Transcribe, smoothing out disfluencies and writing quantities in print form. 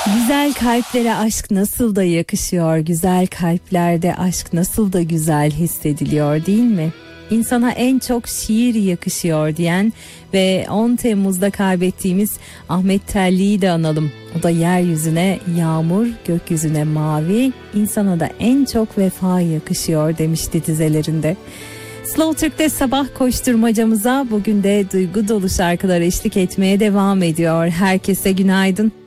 Güzel kalplere aşk nasıl da yakışıyor, güzel kalplerde aşk nasıl da güzel hissediliyor, değil mi? İnsana en çok şiir yakışıyor diyen ve 10 Temmuz'da kaybettiğimiz Ahmet Telli'yi de analım. O da yeryüzüne yağmur, gökyüzüne mavi, insana da en çok vefa yakışıyor demişti dizelerinde. Slow Türk'te sabah koşturmacamıza bugün de duygu dolu şarkılar eşlik etmeye devam ediyor. Herkese günaydın.